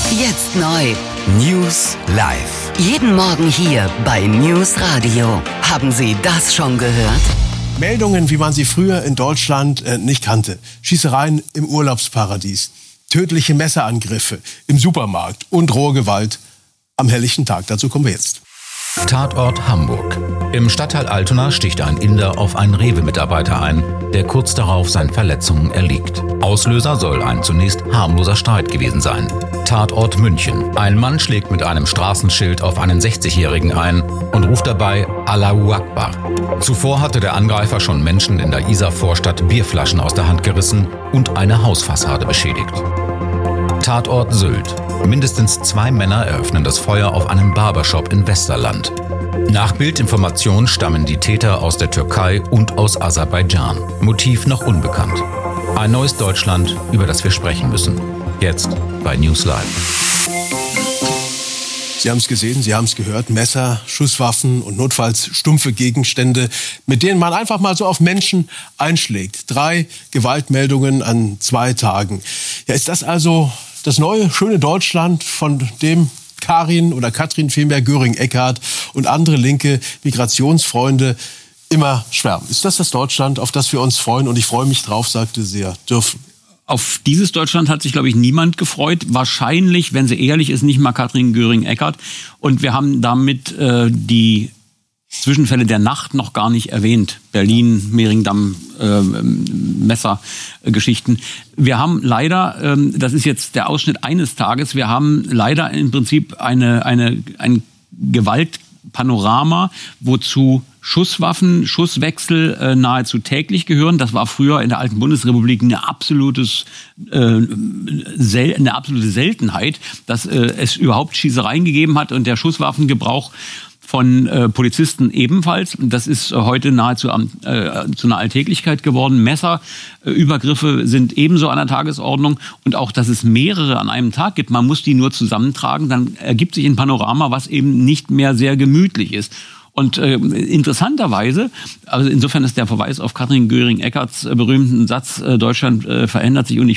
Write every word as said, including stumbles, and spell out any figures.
Jetzt neu. News live. Jeden Morgen hier bei News Radio. Haben Sie das schon gehört? Meldungen, wie man sie früher in Deutschland äh, nicht kannte. Schießereien im Urlaubsparadies. Tödliche Messerangriffe im Supermarkt und rohe Gewalt am helllichten Tag. Dazu kommen wir jetzt. Tatort Hamburg. Im Stadtteil Altona sticht ein Inder auf einen Rewe-Mitarbeiter ein, der kurz darauf seinen Verletzungen erliegt. Auslöser soll ein zunächst harmloser Streit gewesen sein. Tatort München. Ein Mann schlägt mit einem Straßenschild auf einen sechzigjährigen ein und ruft dabei Allahu Akbar. Zuvor hatte der Angreifer schon Menschen in der Isar-Vorstadt Bierflaschen aus der Hand gerissen und eine Hausfassade beschädigt. Tatort Sylt. Mindestens zwei Männer eröffnen das Feuer auf einem Barbershop in Westerland. Nach Bildinformationen stammen die Täter aus der Türkei und aus Aserbaidschan. Motiv noch unbekannt. Ein neues Deutschland, über das wir sprechen müssen. Jetzt bei News Live. Sie haben es gesehen, Sie haben es gehört. Messer, Schusswaffen und notfalls stumpfe Gegenstände, mit denen man einfach mal so auf Menschen einschlägt. Drei Gewaltmeldungen an zwei Tagen. Ja, ist das also das neue, schöne Deutschland, von dem Karin oder Katrin vielmehr Göring-Eckardt und andere linke Migrationsfreunde immer schwärmen? Ist das das Deutschland, auf das wir uns freuen? Und ich freue mich drauf, sagte sie ja, dürfen. Auf dieses Deutschland hat sich, glaube ich, niemand gefreut. Wahrscheinlich, wenn sie ehrlich ist, nicht mal Katrin Göring-Eckardt. Und wir haben damit äh, die Zwischenfälle der Nacht noch gar nicht erwähnt. Berlin, Mehringdamm, äh, Messergeschichten. Wir haben leider, ähm, das ist jetzt der Ausschnitt eines Tages, wir haben leider im Prinzip eine, eine, ein Gewaltpanorama, wozu Schusswaffen, Schusswechsel äh, nahezu täglich gehören. Das war früher in der alten Bundesrepublik eine, absolutes, äh, sel- eine absolute Seltenheit, dass äh, es überhaupt Schießereien gegeben hat und der Schusswaffengebrauch von äh, Polizisten ebenfalls. Das ist äh, heute nahezu am, äh, zu einer Alltäglichkeit geworden. Messerübergriffe äh, sind ebenso an der Tagesordnung. Und auch, dass es mehrere an einem Tag gibt. Man muss die nur zusammentragen. Dann ergibt sich ein Panorama, was eben nicht mehr sehr gemütlich ist. Und äh, interessanterweise, also insofern ist der Verweis auf Katrin Göring-Eckardts äh, berühmten Satz, äh, Deutschland äh, verändert sich und ich